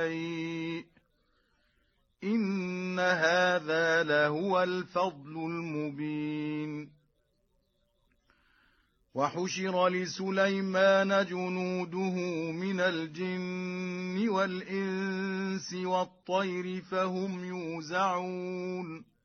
إن هذا لهو الفضل المبين. وحشر لسليمان جنوده من الجن والإنس والطير فهم يوزعون